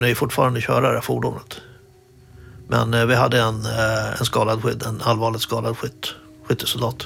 Det är fortfarande köra det fordonet. Men vi hade en allvarligt skadad skyttesoldat.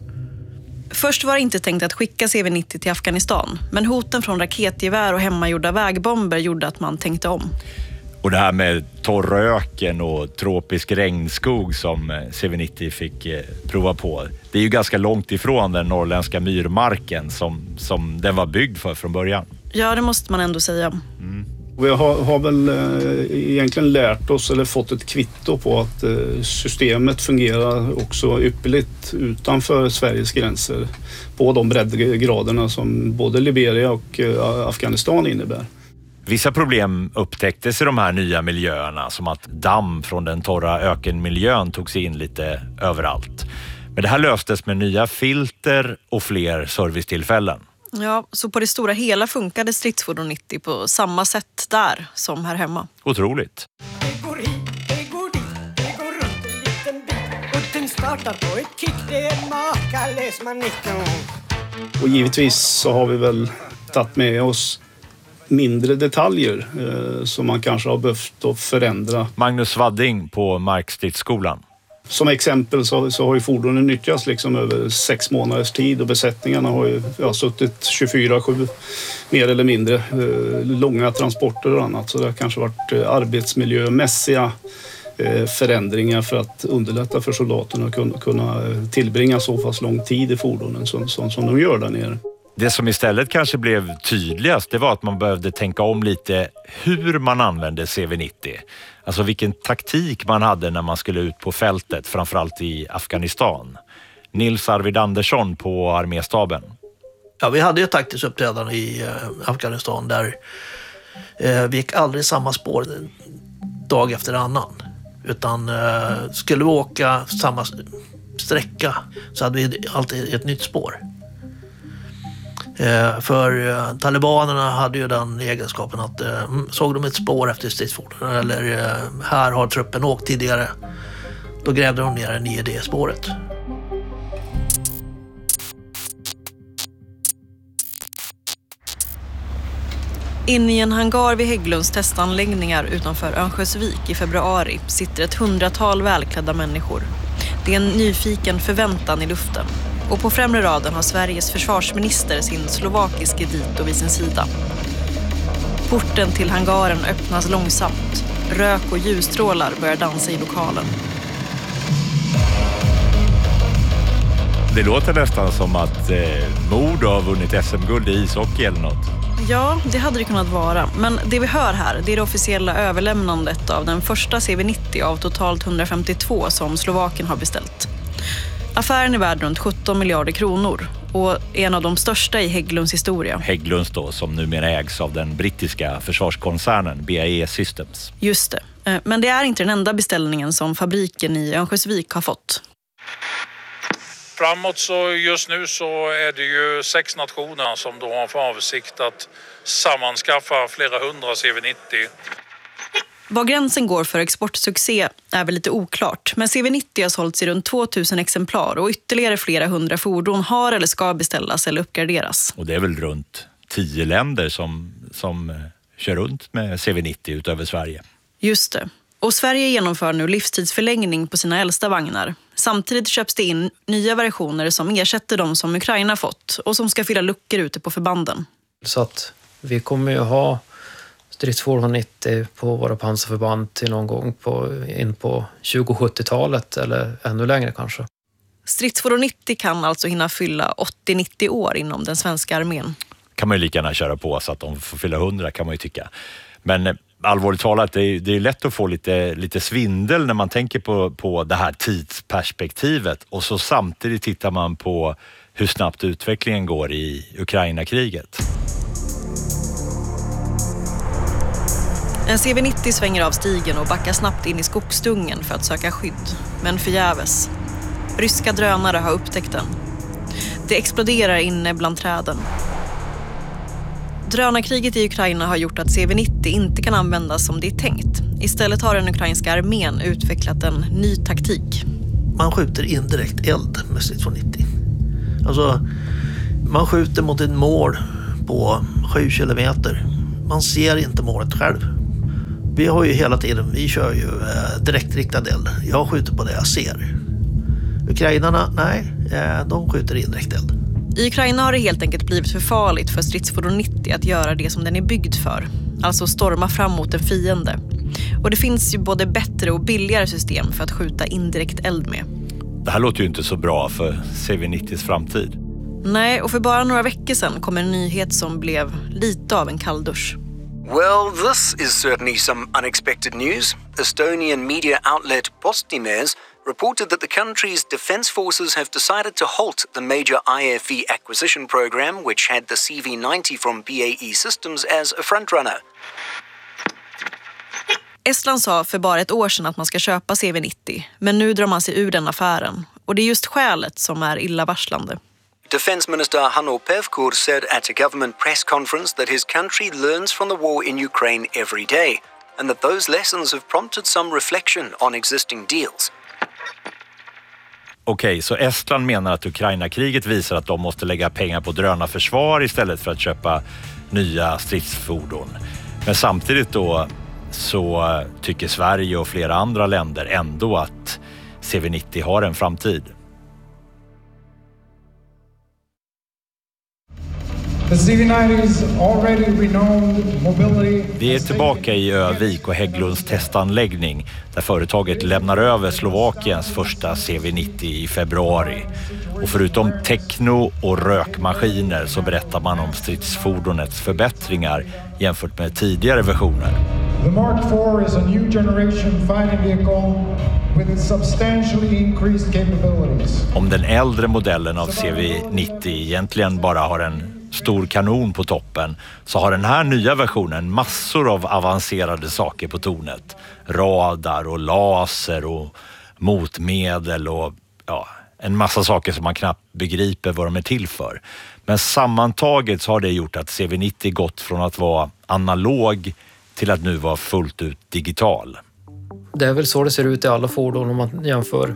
Först var det inte tänkt att skicka CV-90 till Afghanistan, men hoten från raketgevär och hemmagjorda vägbomber gjorde att man tänkte om. Och det här med torra öken och tropisk regnskog som CV-90 fick prova på, det är ju ganska långt ifrån den norrländska myrmarken som den var byggd för från början. Ja, det måste man ändå säga. Vi har väl egentligen lärt oss eller fått ett kvitto på att systemet fungerar också ypperligt utanför Sveriges gränser på de breddgraderna som både Liberia och Afghanistan innebär. Vissa problem upptäcktes i de här nya miljöerna, som att damm från den torra ökenmiljön tog sig in lite överallt. Men det här löstes med nya filter och fler servicetillfällen. Ja, så på det stora hela funkade stridsfordon 90 på samma sätt där som här hemma. Otroligt. Det går hit, det går dit, det går runt en liten bit. Och den startar på ett kick, det är makalös manicken. Och givetvis så har vi väl tagit med oss mindre detaljer som man kanske har behövt att förändra. Magnus Wadding på Markstridsskolan. Som exempel så har ju fordonen nyttjats liksom över 6 månaders tid och besättningarna har ju suttit 24/7 mer eller mindre, långa transporter och annat. Så det har kanske varit arbetsmiljömässiga förändringar för att underlätta för soldaterna att kunna tillbringa så pass lång tid i fordonen som de gör där nere. Det som istället kanske blev tydligast, det var att man behövde tänka om lite hur man använde CV-90. Alltså vilken taktik man hade när man skulle ut på fältet, framförallt i Afghanistan. Nils Arvid Andersson på arméstaben. Ja, vi hade ett taktiskt uppträdande i Afghanistan där vi gick aldrig samma spår dag efter annan. Utan skulle vi åka samma sträcka så hade vi alltid ett nytt spår. För talibanerna hade ju den egenskapen att såg de ett spår efter stridsfordon eller här har truppen åkt tidigare, då grävde de ner en 9D-spåret. Inne i en hangar vid Hägglunds testanläggningar utanför Örnsköldsvik i februari sitter ett 100-tal välklädda människor. Det är en nyfiken förväntan i luften. Och på främre raden har Sveriges försvarsminister sin slovakiske dito vid sin sida. Porten till hangaren öppnas långsamt. Rök och ljusstrålar börjar dansa i lokalen. Det låter nästan som att Mord har vunnit SM-guld i ishockey eller något. Ja, det hade det kunnat vara. Men det vi hör här, det är det officiella överlämnandet av den första CV-90 av totalt 152 som Slovakien har beställt. Affären är värd runt 17 miljarder kronor och en av de största i Hägglunds historia. Hägglunds då, som numera ägs av den brittiska försvarskoncernen BAE Systems. Just det. Men det är inte den enda beställningen som fabriken i Örnsköldsvik har fått. Framåt så just nu så är det ju 6 nationer som då har för avsikt att sammanskaffa flera 100 CV-90. Var gränsen går för exportsuccé är väl lite oklart, men CV-90 har sålts i runt 2000 exemplar och ytterligare flera 100 fordon har eller ska beställas eller uppgraderas. Och det är väl runt 10 länder som kör runt med CV-90 utöver Sverige. Just det. Och Sverige genomför nu livstidsförlängning på sina äldsta vagnar. Samtidigt köps det in nya versioner som ersätter de som Ukraina fått och som ska fylla luckor ute på förbanden. Så att vi kommer ju ha stridsfordon 90 på våra pansarförband till någon gång in på 2070-talet eller ännu längre kanske. Stridsfordon 90 kan alltså hinna fylla 80-90 år inom den svenska armén. Kan man ju lika gärna köra på så att de får fylla 100 kan man ju tycka. Men allvarligt talat, det är lätt att få lite svindel när man tänker på det här tidsperspektivet och så samtidigt tittar man på hur snabbt utvecklingen går i Ukraina-kriget. En CV-90 svänger av stigen och backar snabbt in i skogsdungen för att söka skydd, men förgäves. Ryska drönare har upptäckt den. Det exploderar inne bland träden. Drönarkriget i Ukraina har gjort att CV-90 inte kan användas som det är tänkt. Istället har den ukrainska armén utvecklat en ny taktik. Man skjuter indirekt eld med stridsfordon 90. Alltså, man skjuter mot ett mål på 7 kilometer. Man ser inte målet själv. Vi har ju hela tiden, vi kör ju direktriktad eld. Jag skjuter på det jag ser. Ukrainarna, nej, de skjuter indirekt eld. I Ukraina har det helt enkelt blivit för farligt för stridsfordon 90 att göra det som den är byggd för. Alltså storma fram mot en fiende. Och det finns ju både bättre och billigare system för att skjuta indirekt eld med. Det här låter ju inte så bra för CV90s framtid. Nej, och för bara några veckor sedan kom en nyhet som blev lite av en kalldusch. Well, this is certainly some unexpected news. Estonian media outlet Postimees reported that the country's defence forces have decided to halt the major IFV acquisition program which had the CV90 from BAE Systems as a frontrunner. Estland sa för bara ett år sedan att man ska köpa CV90, men nu drar man sig ur den affären. Och det är just skälet som är illavarslande. Defence Minister Hanno Pevkur said at a government press conference that his country learns from the war in Ukraine every day and that those lessons have prompted some reflection on existing deals. Okej, så Estland menar att Ukraina-kriget visar att de måste lägga pengar på drönarförsvar istället för att köpa nya stridsfordon. Men samtidigt då så tycker Sverige och flera andra länder ändå att CV90 har en framtid. Vi är tillbaka i Övik och Hägglunds testanläggning där företaget lämnar över Slovakiens första CV90 i februari. Och förutom techno och rökmaskiner så berättar man om stridsfordonets förbättringar jämfört med tidigare versioner. The Mark IV is a new generation fighting vehicle with substantially increased capabilities. Om den äldre modellen av CV90 egentligen bara har en stor kanon på toppen så har den här nya versionen massor av avancerade saker på tornet. Radar och laser och motmedel och en massa saker som man knappt begriper vad de är till för. Men sammantaget så har det gjort att CV90 gått från att vara analog till att nu vara fullt ut digital. Det är väl så det ser ut i alla fordon om man jämför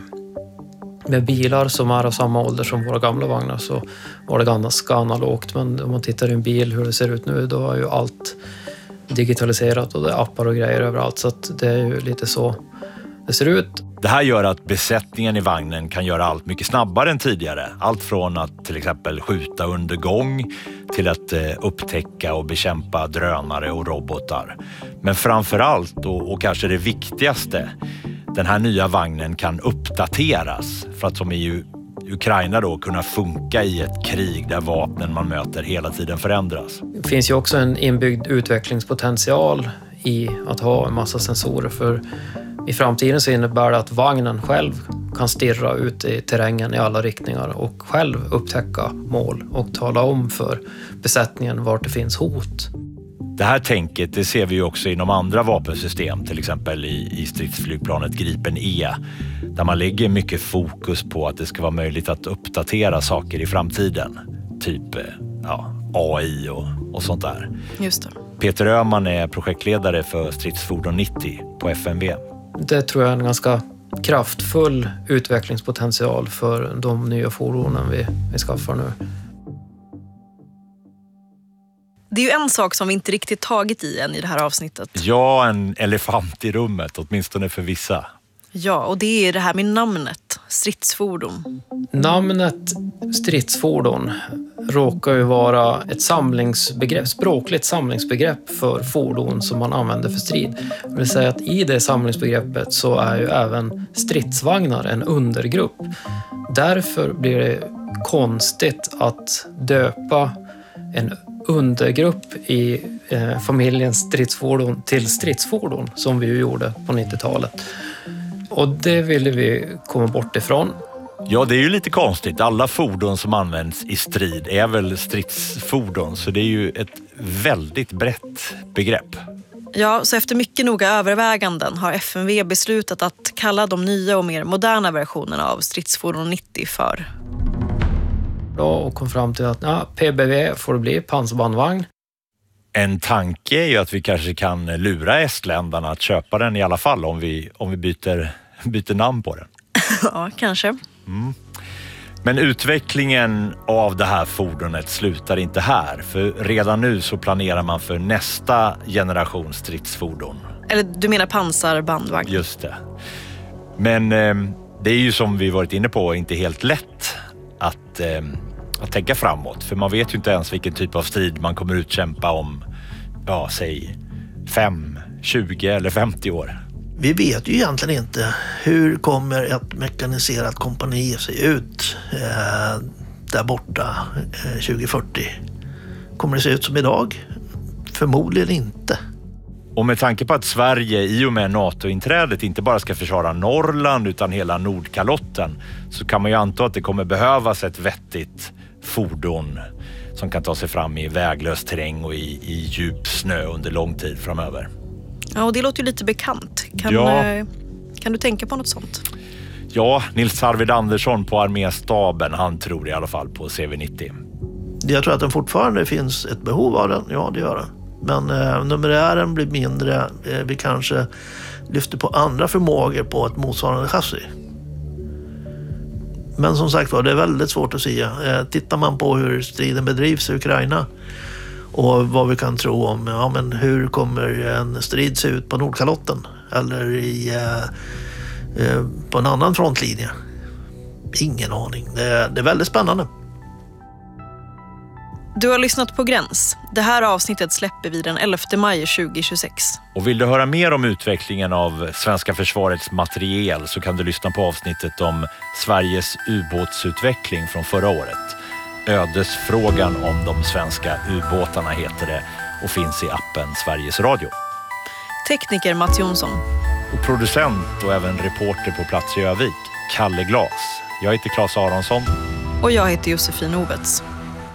med bilar som är av samma ålder som våra gamla vagnar, så var det ganska analogt. Men om man tittar i en bil hur det ser ut nu, då är ju allt digitaliserat och det är appar och grejer överallt, så att det är ju lite så det ser ut. Det här gör att besättningen i vagnen kan göra allt mycket snabbare än tidigare. Allt från att till exempel skjuta under gång till att upptäcka och bekämpa drönare och robotar. Men framförallt och kanske det viktigaste, den här nya vagnen kan uppdateras för att som i Ukraina då kunna funka i ett krig där vapnen man möter hela tiden förändras. Det finns ju också en inbyggd utvecklingspotential i att ha en massa sensorer, för i framtiden så innebär det att vagnen själv kan stirra ut i terrängen i alla riktningar och själv upptäcka mål och tala om för besättningen vart det finns hot. Det här tänket det ser vi ju också inom andra vapensystem, till exempel i stridsflygplanet Gripen E, där man lägger mycket fokus på att det ska vara möjligt att uppdatera saker i framtiden. Typ AI och sånt där. Just det. Peter Öhman är projektledare för stridsfordon 90 på FMV. Det tror jag är en ganska kraftfull utvecklingspotential för de nya fordonen vi skaffar nu. Det är ju en sak som vi inte riktigt tagit i än i det här avsnittet. Ja, en elefant i rummet, åtminstone för vissa. Ja, och det är det här med namnet, stridsfordon. Namnet stridsfordon råkar ju vara ett samlingsbegrepp, språkligt samlingsbegrepp för fordon som man använder för strid. Det vill säga att i det samlingsbegreppet så är ju även stridsvagnar en undergrupp. Därför blir det konstigt att döpa en undergrupp i familjens stridsfordon till stridsfordon, som vi ju gjorde på 90-talet. Och det ville vi komma bort ifrån. Ja, det är ju lite konstigt. Alla fordon som används i strid är väl stridsfordon, så det är ju ett väldigt brett begrepp. Ja, så efter mycket noga överväganden har FMV beslutat att kalla de nya och mer moderna versionerna av stridsfordon 90 för. Och kom fram till att PBV får det bli, pansarbandvagn. En tanke är ju att vi kanske kan lura estländarna att köpa den i alla fall om vi byter namn på den. Ja, kanske. Men utvecklingen av det här fordonet slutar inte här. För redan nu så planerar man för nästa generation stridsfordon. Eller du menar pansarbandvagn? Just det. Men det är ju som vi varit inne på inte helt lätt att tänka framåt. För man vet ju inte ens vilken typ av strid man kommer utkämpa om, ja, säg 5, 20 eller 50 år. Vi vet ju egentligen inte hur kommer ett mekaniserat kompani se ut där borta 2040. Kommer det se ut som idag? Förmodligen inte. Och med tanke på att Sverige i och med NATO-inträdet inte bara ska försvara Norrland utan hela Nordkalotten, så kan man ju anta att det kommer behövas ett vettigt fordon som kan ta sig fram i väglös terräng och i djup snö under lång tid framöver. Ja, och det låter ju lite bekant. Kan du tänka på något sånt? Ja, Nils Arvid Andersson på arméstaben, han tror i alla fall på CV90. Jag tror att det fortfarande finns ett behov av den, ja det gör det. Men numerären blir mindre, vi kanske lyfter på andra förmågor på ett motsvarande chassi. Men som sagt var, det är väldigt svårt att säga. Tittar man på hur striden bedrivs i Ukraina och vad vi kan tro om, ja, men hur kommer en strid se ut på Nordkalotten eller på en annan frontlinje? Ingen aning. Det är väldigt spännande. Du har lyssnat på Gräns. Det här avsnittet släpper vi den 11 maj 2026. Och vill du höra mer om utvecklingen av svenska försvarets materiel så kan du lyssna på avsnittet om Sveriges ubåtsutveckling från förra året. Ödesfrågan om de svenska ubåtarna heter det och finns i appen Sveriges Radio. Tekniker Mats Jonsson. Och producent och även reporter på plats i Övik, Kalle Glas. Jag heter Claes Aronsson. Och jag heter Josefin Ovets.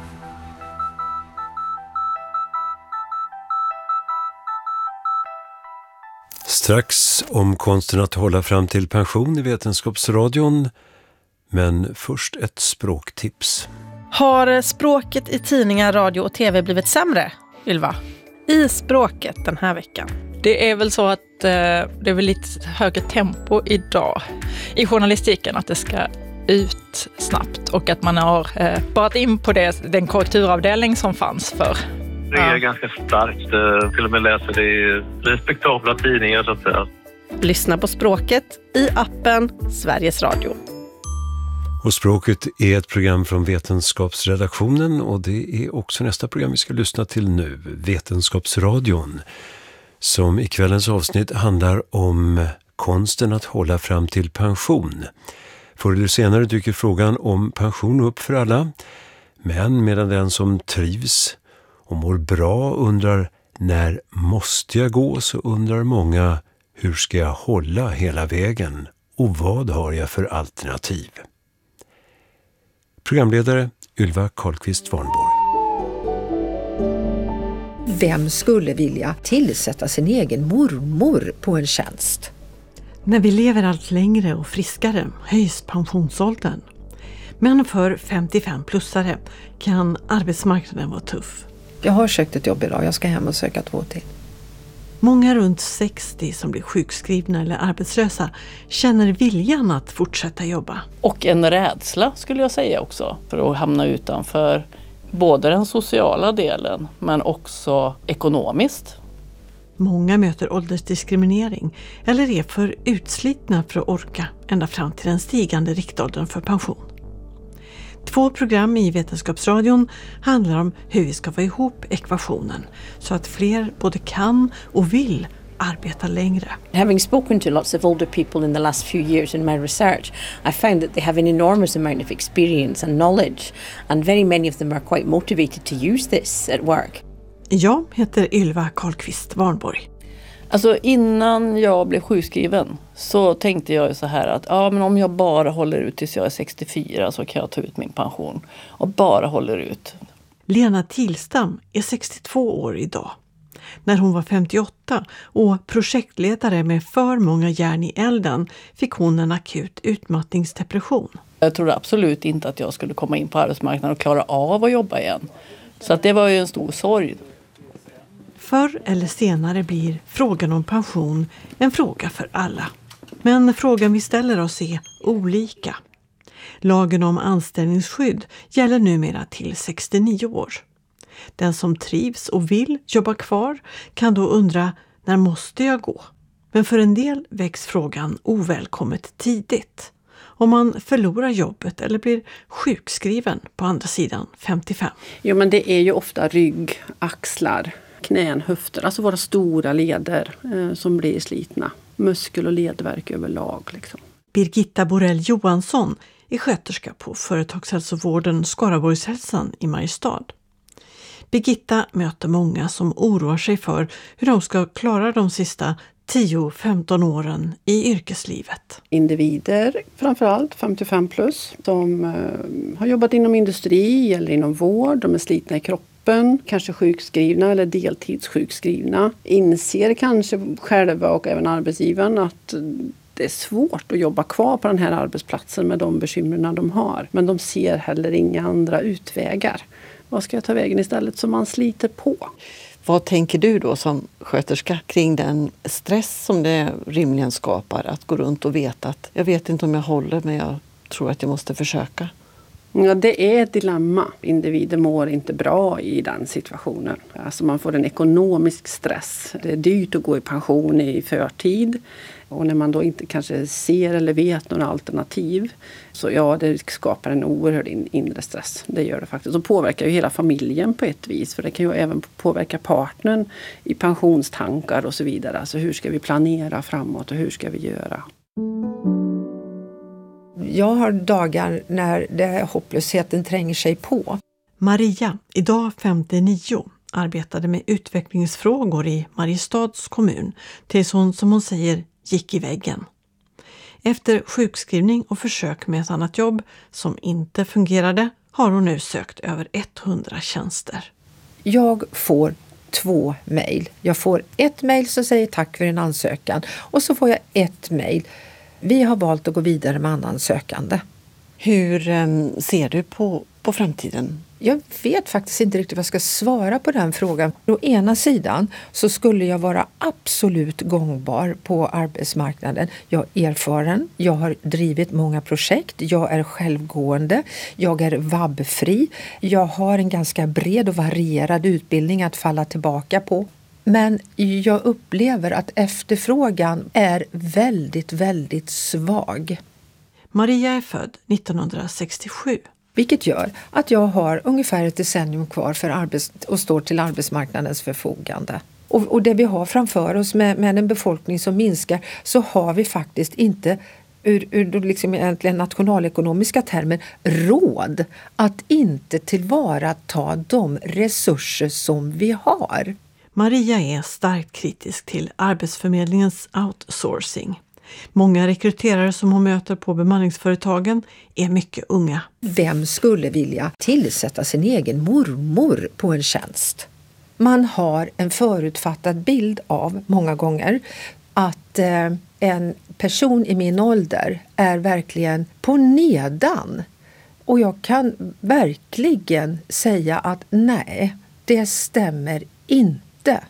Strax om konsten att hålla fram till pension i Vetenskapsradion. Men först ett språktips. Har språket i tidningar, radio och tv blivit sämre, Ylva? I språket den här veckan? Det är väl så att det är väl lite högre tempo idag i journalistiken, att det ska ut snabbt och att man har sparat in på den korrekturavdelning som fanns för. Det är ganska starkt. Till och med läser det i respektabla tidningar så att säga. Lyssna på språket i appen Sveriges Radio. Och språket är ett program från Vetenskapsredaktionen och det är också nästa program vi ska lyssna till nu, Vetenskapsradion, som i kvällens avsnitt handlar om konsten att hålla fram till pension. Förr eller senare dyker frågan om pension upp för alla, men medan den som trivs och mår bra undrar när måste jag gå, så undrar många hur ska jag hålla hela vägen och vad har jag för alternativ? Programledare Ylva Karlqvist Warnborg. Vem skulle vilja tillsätta sin egen mormor på en tjänst? När vi lever allt längre och friskare höjs pensionsåldern. Men för 55-plussare kan arbetsmarknaden vara tuff. Jag har sökt ett jobb idag, jag ska hem och söka 2 till. Många runt 60 som blir sjukskrivna eller arbetslösa känner viljan att fortsätta jobba. Och en rädsla skulle jag säga också för att hamna utanför både den sociala delen men också ekonomiskt. Många möter åldersdiskriminering eller är för utslitna för att orka ända fram till den stigande riktåldern för pension. 2 program i Vetenskapsradion handlar om hur vi ska få ihop ekvationen så att fler både kan och vill arbeta längre. Having spoken to lots of older people in the last few years in my research, I found that they have an enormous amount of experience and knowledge, and very many of them are quite motivated to use this at work. Jag heter Ylva Karlqvist Warnborg. Alltså innan jag blev sjukskriven så tänkte jag så här att men om jag bara håller ut tills jag är 64 så kan jag ta ut min pension. Och bara håller ut. Lena Tilstam är 62 år idag. När hon var 58 och projektledare med för många järn i elden fick hon en akut utmattningsdepression. Jag trodde absolut inte att jag skulle komma in på arbetsmarknaden och klara av att jobba igen. Så att det var ju en stor sorg. Förr eller senare blir frågan om pension en fråga för alla. Men frågan vi ställer oss är olika. Lagen om anställningsskydd gäller numera till 69 år. Den som trivs och vill jobba kvar kan då undra När måste jag gå? Men för en del väcks frågan ovälkommet tidigt. Om man förlorar jobbet eller blir sjukskriven på andra sidan 55. Jo, men det är ju ofta rygg, axlar, knän, höfter. Alltså våra stora leder som blir slitna. Muskel- och ledvärk överlag liksom. Birgitta Borell Johansson är sköterska på företagshälsovården Skaraborgshälsan i Mariestad. Birgitta möter många som oroar sig för hur de ska klara de sista 10-15 åren i yrkeslivet. Individer, framförallt 55 plus, som har jobbat inom industri eller inom vård, de är slitna i kroppen, kanske sjukskrivna eller deltidssjukskrivna, inser kanske själva och även arbetsgivaren att det är svårt att jobba kvar på den här arbetsplatsen med de bekymren de har. Men de ser heller inga andra utvägar. Vad ska jag ta vägen istället, som man sliter på? Vad tänker du då som sköterska kring den stress som det rimligen skapar att gå runt och veta att jag vet inte om jag håller, men jag tror att jag måste försöka? Ja, det är ett dilemma. Individer mår inte bra i den situationen. Alltså man får en ekonomisk stress. Det är dyrt att gå i pension i förtid. Och när man då inte kanske ser eller vet några alternativ, så ja, det skapar en oerhörd inre stress. Det gör det faktiskt. Och påverkar ju hela familjen på ett vis. För det kan ju även påverka partnern i pensionstankar och så vidare. Alltså hur ska vi planera framåt och hur ska vi göra? Jag har dagar när hopplösheten tränger sig på. Maria, idag 59, arbetade med utvecklingsfrågor i Mariestads kommun tills hon, som hon säger, gick i väggen. Efter sjukskrivning och försök med ett annat jobb som inte fungerade har hon nu sökt över 100 tjänster. Jag får 2 mejl. Jag får ett mejl som säger tack för din ansökan och så får jag ett mejl. Vi har valt att gå vidare med annan sökande. Hur ser du på framtiden? Jag vet faktiskt inte riktigt vad jag ska svara på den frågan. Å ena sidan så skulle jag vara absolut gångbar på arbetsmarknaden. Jag är erfaren, jag har drivit många projekt, jag är självgående, jag är vabbfri. Jag har en ganska bred och varierad utbildning att falla tillbaka på. Men jag upplever att efterfrågan är väldigt, väldigt svag. Maria är född 1967. Vilket gör att jag har ungefär ett decennium kvar och står till arbetsmarknadens förfogande. Och det vi har framför oss med en befolkning som minskar, så har vi faktiskt inte ur liksom egentligen nationalekonomiska termer råd att inte tillvarata de resurser som vi har. Maria är starkt kritisk till Arbetsförmedlingens outsourcing. Många rekryterare som hon möter på bemanningsföretagen är mycket unga. Vem skulle vilja tillsätta sin egen mormor på en tjänst? Man har en förutfattad bild av, många gånger, att en person i min ålder är verkligen på nedan. Och jag kan verkligen säga att nej, det stämmer inte.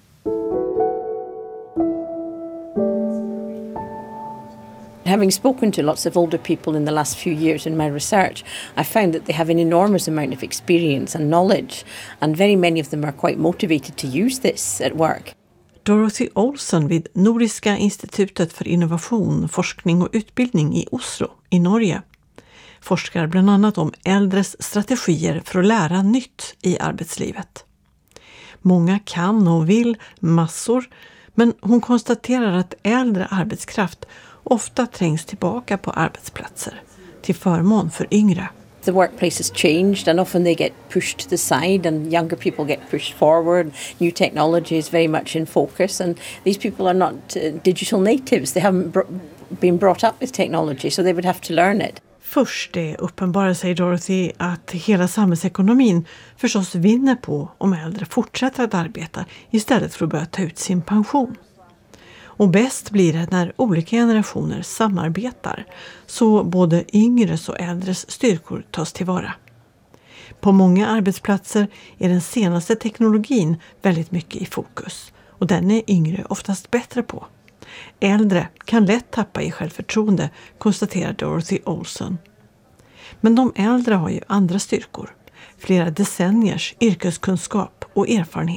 Having spoken to lots of older people in the last few years in my research, I found that they have an enormous amount of experience and knowledge, and very many of them are quite motivated to use this at work. Dorothy Olsen vid Nordiska institutet för innovation, forskning och utbildning i Oslo i Norge forskar bland annat om äldres strategier för att lära nytt i arbetslivet. Många kan och vill massor, men hon konstaterar att äldre arbetskraft ofta trängs tillbaka på arbetsplatser till förmån för yngre. The workplace has changed and often they get pushed to the side and younger people get pushed forward. New technology is very much in focus and these people are not digital natives. They haven't been brought up with technology, so they would have to learn it. Först det uppenbarar sig Dorothy att hela samhällsekonomin förstås vinner på om äldre fortsätter att arbeta istället för att börja ta ut sin pension. Och bäst blir det när olika generationer samarbetar, så både yngres och äldres styrkor tas tillvara. På många arbetsplatser är den senaste teknologin väldigt mycket i fokus, och den är yngre oftast bättre på. Äldre kan lätt tappa i självförtroende, konstaterar Dorothy Olsen. Men de äldre har ju andra styrkor, flera decenniers yrkeskunskap och erfarenhet.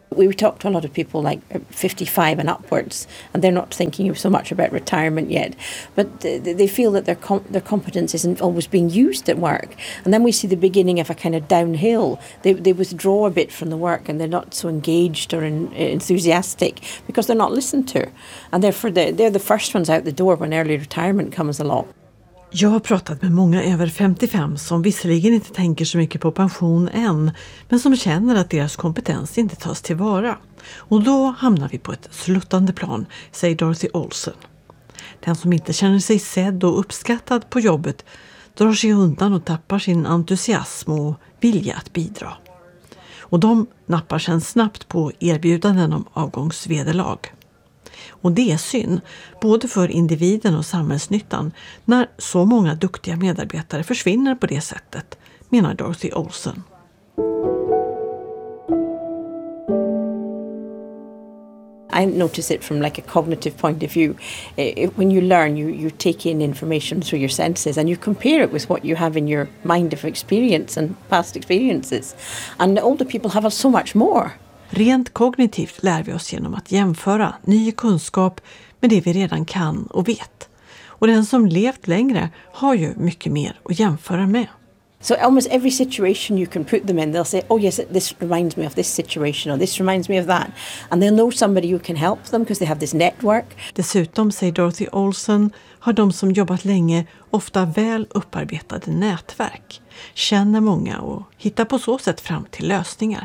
We talk to a lot of people like 55 and upwards, and they're not thinking so much about retirement yet. But they feel that their competence isn't always being used at work. And then we see the beginning of a kind of downhill. They withdraw a bit from the work, and they're not so engaged or enthusiastic because they're not listened to. And therefore they're the first ones out the door when early retirement comes along. Jag har pratat med många över 55 som visserligen inte tänker så mycket på pension än, men som känner att deras kompetens inte tas tillvara. Och då hamnar vi på ett sluttande plan, säger Dorothy Olsen. Den som inte känner sig sedd och uppskattad på jobbet drar sig undan och tappar sin entusiasm och vilja att bidra. Och de nappar sedan snabbt på erbjudanden om avgångsvederlag. Och det är synd, både för individen och samhällsnyttan, när så många duktiga medarbetare försvinner på det sättet, menar Dorothy Olsen. I notice it from like a cognitive point of view. When you learn, you take in information through your senses and you compare it with what you have in your mind of experience and past experiences. And the older people have so much more. Rent kognitivt lär vi oss genom att jämföra ny kunskap med det vi redan kan och vet. Och den som levt längre har ju mycket mer att jämföra med. So almost every situation you can put them in, they'll say, oh yes, this reminds me of this situation or this reminds me of that. And they'll know somebody who can help them because they have this network. Dessutom, säger Dorothy Olsen, har de som jobbat länge ofta väl upparbetade nätverk, känner många och hittar på så sätt fram till lösningar.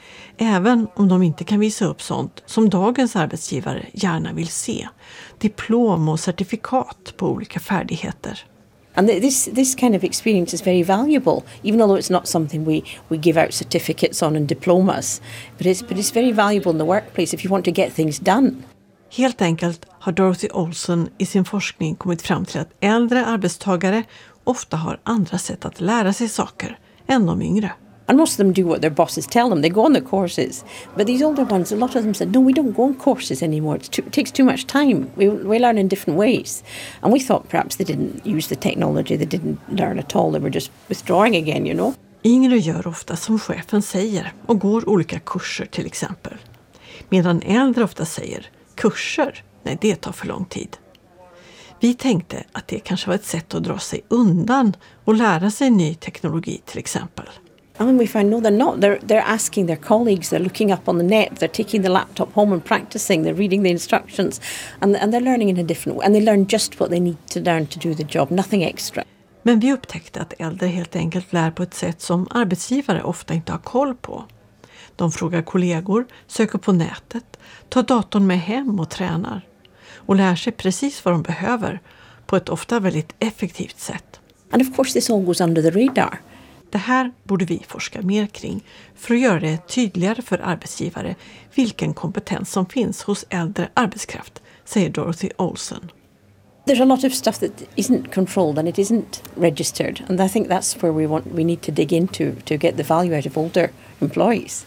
Även om de inte kan visa upp sånt som dagens arbetsgivare gärna vill se. Diplom och certifikat på olika färdigheter. And this kind of experience is very valuable, even though it's not something we give out certificates on and diplomas. But it's very valuable in the workplace if you want to get things done. Helt enkelt har Dorothy Olsen i sin forskning kommit fram till att äldre arbetstagare ofta har andra sätt att lära sig saker än de yngre. And most of them do what their bosses tell them. They go on the courses. But these older ones, a lot of them said, no, we don't go on courses anymore. It takes too much time. We learn in different ways. And we thought perhaps they didn't use the technology. They didn't learn at all. They were just withdrawing again, you know. Yngre gör ofta som chefen säger och går olika kurser till exempel. Medan äldre ofta säger, kurser? Nej, det tar för lång tid. Vi tänkte att det kanske var ett sätt att dra sig undan och lära sig ny teknologi till exempel. I mean, we find, no, they're not. They're asking their colleagues, they're looking up on the net, they're taking the laptop home and practicing, they're reading the instructions, and they're learning in a different way. And they learn just what they need to learn to do the job, nothing extra. Men vi upptäckte att äldre helt enkelt lär på ett sätt som arbetsgivare ofta inte har koll på. De frågar kollegor, söker på nätet, tar datorn med hem och tränar. Och lär sig precis vad de behöver på ett ofta väldigt effektivt sätt. And of course this all goes under the radar. Det här borde vi forska mer kring för att göra det tydligare för arbetsgivare vilken kompetens som finns hos äldre arbetskraft, säger Dorothy Olsen. There's a lot of stuff that isn't controlled and it isn't registered, and I think that's where we need to dig into to get the value out of older employees.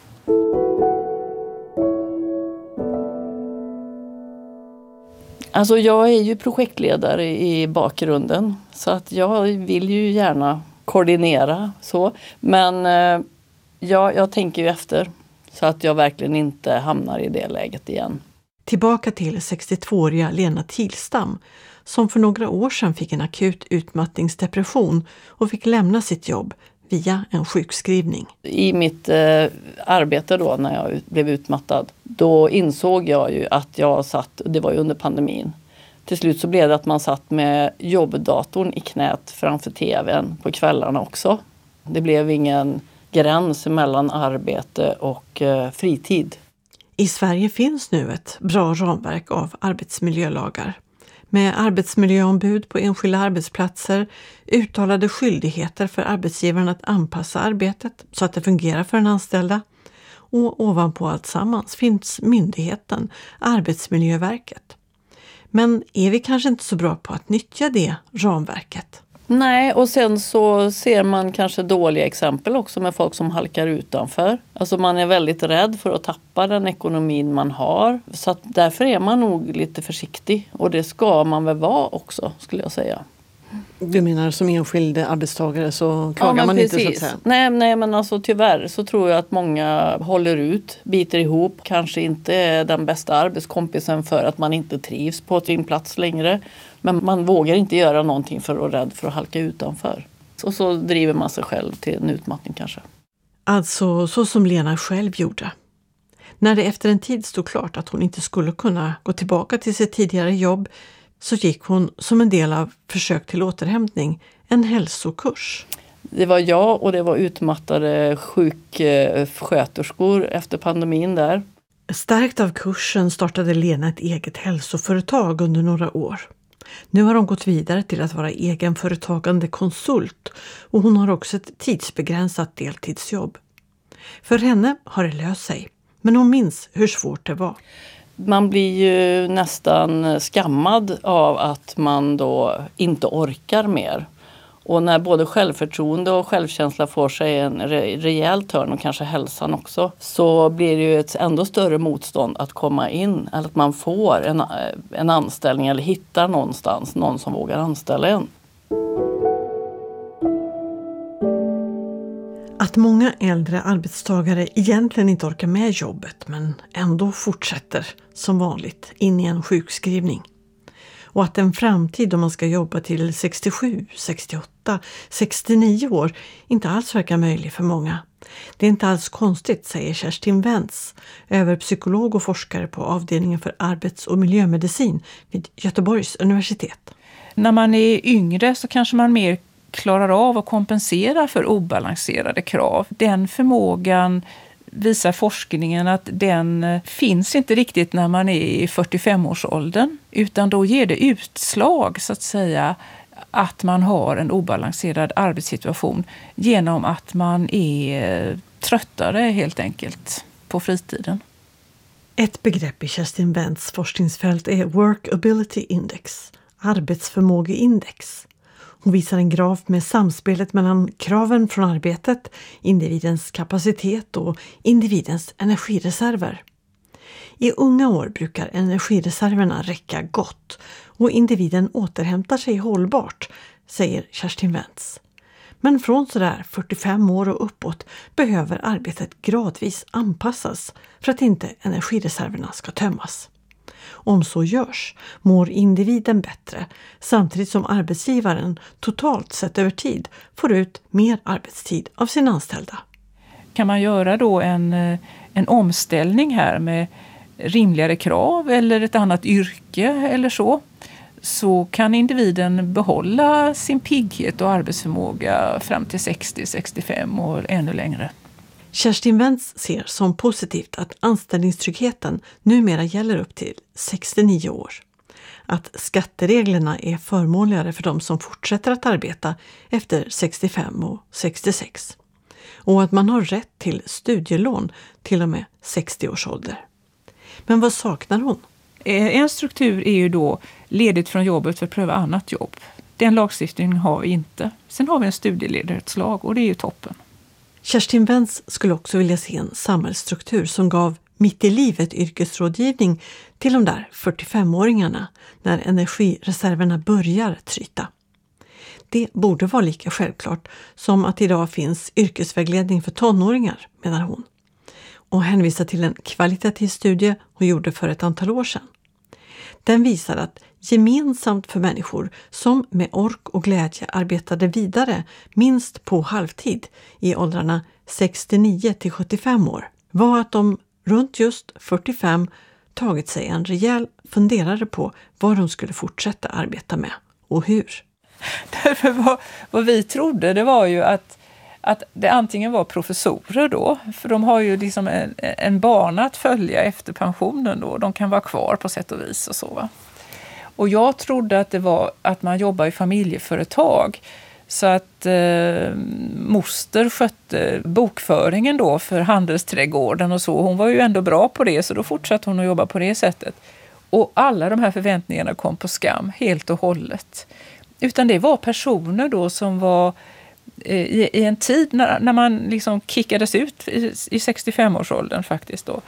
Alltså jag är ju projektledare i bakgrunden så att jag vill ju gärna koordinera så. Men jag tänker ju efter så att jag verkligen inte hamnar i det läget igen. Tillbaka till 62-åriga Lena Tilstam som för några år sedan fick en akut utmattningsdepression och fick lämna sitt jobb via en sjukskrivning. I mitt arbete då när jag blev utmattad, då insåg jag ju att jag satt, det var ju under pandemin. Till slut så blev det att man satt med jobbdatorn i knät framför tvn på kvällarna också. Det blev ingen gräns mellan arbete och fritid. I Sverige finns nu ett bra ramverk av arbetsmiljölagar. Med arbetsmiljöombud på enskilda arbetsplatser, uttalade skyldigheter för arbetsgivaren att anpassa arbetet så att det fungerar för den anställda. Och ovanpå allt sammans finns myndigheten, Arbetsmiljöverket. Men är vi kanske inte så bra på att nyttja det ramverket? Nej, och sen så ser man kanske dåliga exempel också med folk som halkar utanför. Alltså man är väldigt rädd för att tappa den ekonomin man har. Så att därför är man nog lite försiktig. Och det ska man väl vara också, skulle jag säga. Du menar som enskild arbetstagare så klagar man inte så att säga? Nej, men alltså tyvärr så tror jag att många håller ut, biter ihop, kanske inte är den bästa arbetskompisen för att man inte trivs på sin plats längre. Men man vågar inte göra någonting för att vara rädd för att halka utanför. Och så driver man sig själv till en utmattning kanske. Alltså så som Lena själv gjorde. När det efter en tid stod klart att hon inte skulle kunna gå tillbaka till sitt tidigare jobb så gick hon som en del av försök till återhämtning en hälsokurs. Det var jag och det var utmattade sjuksköterskor efter pandemin där. Stärkt av kursen startade Lena ett eget hälsoföretag under några år. Nu har hon gått vidare till att vara egenföretagande konsult och hon har också ett tidsbegränsat deltidsjobb. För henne har det löst sig, men hon minns hur svårt det var. Man blir ju nästan skammad av att man då inte orkar mer. Och när både självförtroende och självkänsla får sig en rejäl törn och kanske hälsan också, så blir det ju ett ändå större motstånd att komma in. Eller att man får en anställning eller hittar någonstans någon som vågar anställa en. Att många äldre arbetstagare egentligen inte orkar med jobbet men ändå fortsätter som vanligt in i en sjukskrivning. Och att en framtid då man ska jobba till 67, 68, 69 år inte alls verkar möjlig för många. Det är inte alls konstigt, säger Kerstin Wentz, överpsykolog och forskare på avdelningen för arbets- och miljömedicin vid Göteborgs universitet. När man är yngre så kanske man mer klarar av att kompensera för obalanserade krav. Den förmågan visar forskningen att den finns inte riktigt när man är i 45-årsåldern, utan då ger det utslag så att säga att man har en obalanserad arbetssituation genom att man är tröttare helt enkelt på fritiden. Ett begrepp i Kerstin Wentz forskningsfält är Workability Index, arbetsförmågeindex. Hon visar en graf med samspelet mellan kraven från arbetet, individens kapacitet och individens energireserver. I unga år brukar energireserverna räcka gott och individen återhämtar sig hållbart, säger Kerstin Wentz. Men från sådär 45 år och uppåt behöver arbetet gradvis anpassas för att inte energireserverna ska tömmas. Om så görs mår individen bättre samtidigt som arbetsgivaren totalt sett över tid får ut mer arbetstid av sina anställda. Kan man göra då en omställning här med rimligare krav eller ett annat yrke eller så kan individen behålla sin pigghet och arbetsförmåga fram till 60-65 och ännu längre. Kerstin Wentz ser som positivt att anställningstryggheten numera gäller upp till 69 år. Att skattereglerna är förmånligare för de som fortsätter att arbeta efter 65 och 66. Och att man har rätt till studielån till och med 60 års ålder. Men vad saknar hon? En struktur är ju då ledigt från jobbet för att pröva annat jobb. Den lagstiftningen har vi inte. Sen har vi en studieledighetslag och det är ju toppen. Kerstin Wentz skulle också vilja se en samhällsstruktur som gav mitt i livet yrkesrådgivning till de där 45-åringarna när energireserverna börjar tryta. Det borde vara lika självklart som att idag finns yrkesvägledning för tonåringar, menar hon. Och hänvisar till en kvalitativ studie hon gjorde för ett antal år sedan. Den visar att gemensamt för människor som med ork och glädje arbetade vidare minst på halvtid i åldrarna 69 till 75 år var att de runt just 45 tagit sig en rejäl funderare på vad de skulle fortsätta arbeta med och hur. Därför vad vi trodde det var ju att det antingen var professorer då, för de har ju liksom en bana att följa efter pensionen då. De kan vara kvar på sätt och vis och så va. Och jag trodde att det var att man jobbar i familjeföretag. Så att moster skötte bokföringen då för handelsträdgården och så. Hon var ju ändå bra på det så då fortsatte hon att jobba på det sättet. Och alla de här förväntningarna kom på skam helt och hållet. Utan det var personer då som var i en tid när man liksom kickades ut i 65-årsåldern faktiskt då.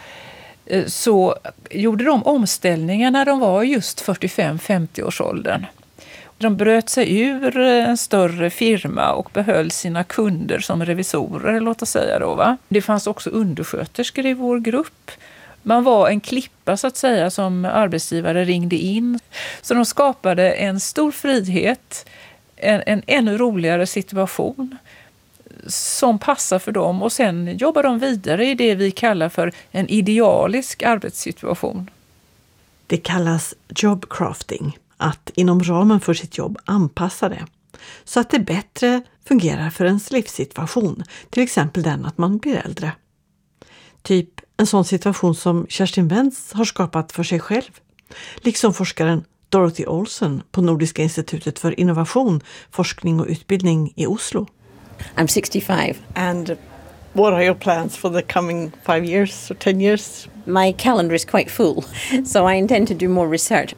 Så gjorde de omställningar när de var just 45-50-årsåldern. De bröt sig ur en större firma och behöll sina kunder som revisorer, låt oss säga då, va? Det fanns också undersköterskor i vår grupp. Man var en klippa så att säga som arbetsgivare ringde in. Så de skapade en stor frihet, en ännu roligare situation som passar för dem. Och sen jobbar de vidare i det vi kallar för en idealisk arbetssituation. Det kallas jobcrafting, att inom ramen för sitt jobb anpassa det så att det bättre fungerar för ens livssituation, till exempel den att man blir äldre. Typ en sån situation som Kerstin Wenz har skapat för sig själv, liksom forskaren Dorothy Olsen på Nordiska institutet för innovation, forskning och utbildning i Oslo. I'm 65. And what are your plans for the coming 5 years or 10 years? My calendar is quite full, so I intend to do more research.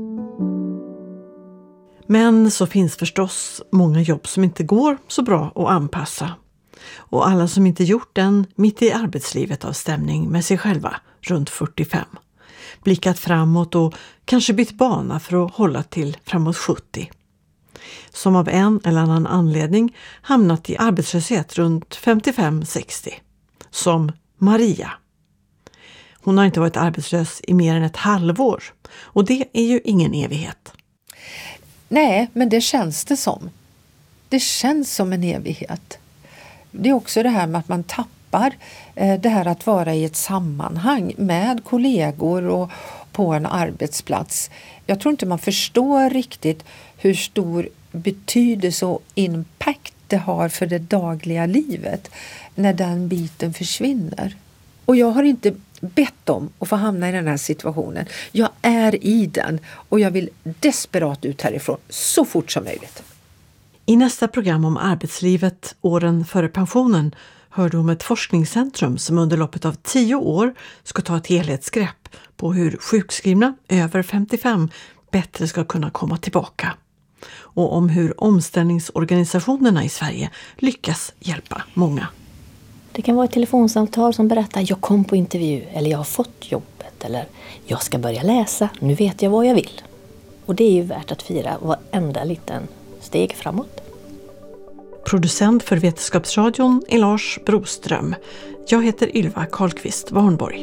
Men så finns förstås många jobb som inte går så bra att anpassa. Och alla som inte gjort den mitt i arbetslivet av stämning med sig själva runt 45. Blickat framåt och kanske bytt bana för att hålla till framåt 70. Som av en eller annan anledning hamnat i arbetslöshet runt 55-60. Som Maria. Hon har inte varit arbetslös i mer än ett halvår. Och det är ju ingen evighet. Nej, men det känns det som. Det känns som en evighet. Det är också det här med att man tappar det här att vara i ett sammanhang med kollegor och på en arbetsplats. Jag tror inte man förstår riktigt hur stor betydelse och impact det har för det dagliga livet när den biten försvinner. Och jag har inte bett om att få hamna i den här situationen. Jag är i den och jag vill desperat ut härifrån så fort som möjligt. I nästa program om arbetslivet åren före pensionen hör du om ett forskningscentrum som under loppet av 10 år ska ta ett helhetsgrepp på hur sjukskrivna över 55 bättre ska kunna komma tillbaka. Och om hur omställningsorganisationerna i Sverige lyckas hjälpa många. Det kan vara ett telefonsamtal som berättar jag kom på intervju eller jag har fått jobbet eller jag ska börja läsa, nu vet jag vad jag vill. Och det är ju värt att fira varenda liten steg framåt. Producent för Vetenskapsradion är Lars Broström. Jag heter Ylva Karlqvist Warnborg.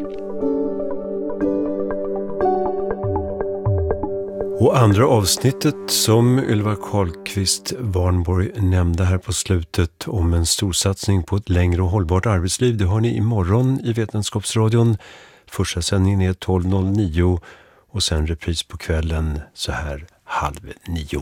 Och andra avsnittet som Ylva Karlqvist Warnborg nämnde här på slutet om en storsatsning på ett längre och hållbart arbetsliv, det har ni imorgon i Vetenskapsradion. Första sändningen är 12.09 och sen repris på kvällen så här 8:30.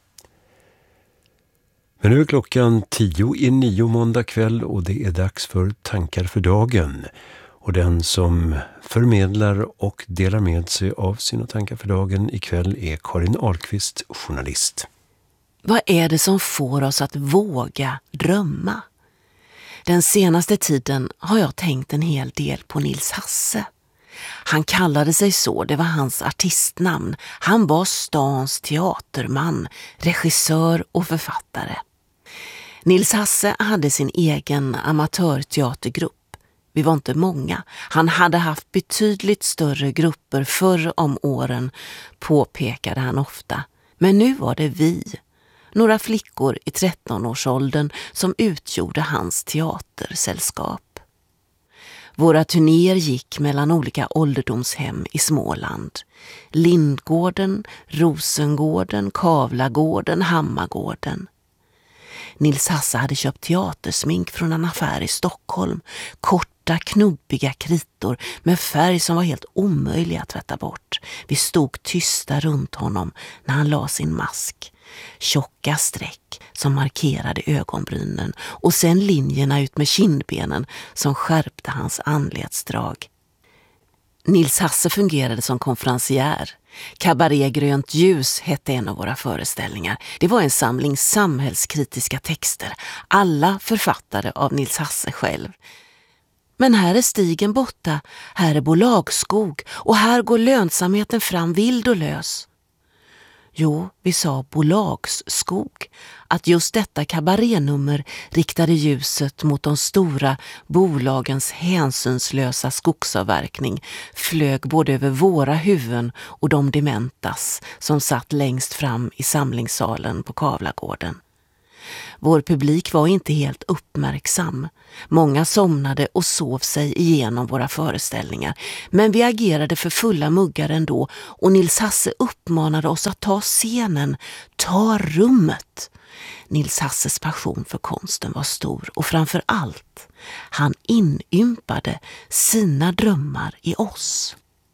Men nu är klockan 10:09 måndag kväll och det är dags för Tankar för dagen. Och den som förmedlar och delar med sig av sina tankar för dagen ikväll är Karin Ahlqvist, journalist. Vad är det som får oss att våga drömma? Den senaste tiden har jag tänkt en hel del på Nils Hasse. Han kallade sig så, det var hans artistnamn. Han var stans teaterman, regissör och författare. Nils Hasse hade sin egen amatörteatergrupp. Vi var inte många. Han hade haft betydligt större grupper förr om åren, påpekade han ofta. Men nu var det vi, några flickor i 13-årsåldern, som utgjorde hans teatersällskap. Våra turnéer gick mellan olika ålderdomshem i Småland. Lindgården, Rosengården, Kavlagården, Hammargården. Nils Hasse hade köpt teatersmink från en affär i Stockholm. Korta, knubbiga kritor med färg som var helt omöjlig att tvätta bort. Vi stod tysta runt honom när han la sin mask. Tjocka streck som markerade ögonbrynen och sen linjerna ut med kindbenen som skärpte hans anletsdrag. Nils Hasse fungerade som konferencier. Kabaré Grönt ljus hette en av våra föreställningar. Det var en samling samhällskritiska texter, alla författade av Nils Hasse själv. Men här är stigen borta, här är bolagsskog och här går lönsamheten fram vild och lös. Jo, vi sa bolagsskog. Att just detta kabarénummer riktade ljuset mot de stora bolagens hänsynslösa skogsavverkning flög både över våra huvuden och de dementas som satt längst fram i samlingssalen på Kavlagården. Vår publik var inte helt uppmärksam. Många somnade och sov sig igenom våra föreställningar. Men vi agerade för fulla muggar ändå och Nils Hasse uppmanade oss att ta scenen, ta rummet. Nils Hasses passion för konsten var stor och framför allt, han inympade sina drömmar i oss.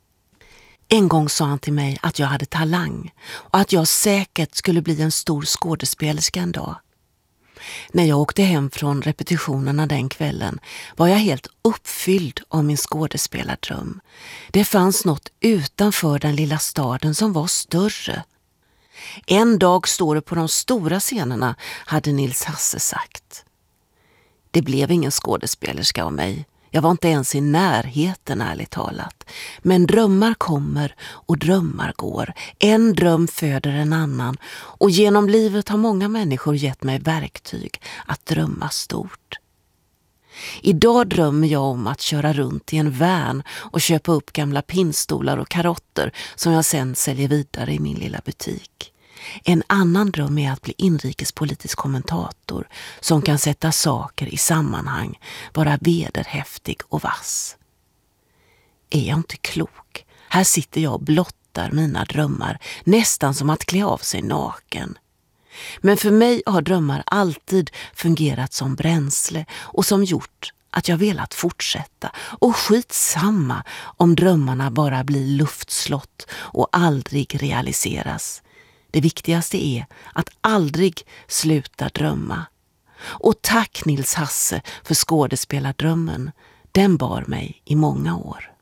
En gång sa han till mig att jag hade talang och att jag säkert skulle bli en stor skådespelerska en dag. När jag åkte hem från repetitionerna den kvällen var jag helt uppfylld av min skådespelardröm. Det fanns något utanför den lilla staden som var större. En dag står det på de stora scenerna, hade Nils Hasse sagt. Det blev ingen skådespelerska av mig. Jag var inte ens i närheten, ärligt talat. Men drömmar kommer och drömmar går. En dröm föder en annan. Och genom livet har många människor gett mig verktyg att drömma stort. Idag drömmer jag om att köra runt i en van och köpa upp gamla pinnstolar och karotter som jag sen säljer vidare i min lilla butik. En annan dröm är att bli inrikespolitisk kommentator som kan sätta saker i sammanhang, vara vederhäftig och vass. Är jag inte klok? Här sitter jag och blottar mina drömmar, nästan som att klä av sig naken. Men för mig har drömmar alltid fungerat som bränsle och som gjort att jag velat fortsätta. Och skitsamma om drömmarna bara blir luftslott och aldrig realiseras. Det viktigaste är att aldrig sluta drömma. Och tack Nils Hasse för skådespelardrömmen. Den bar mig i många år.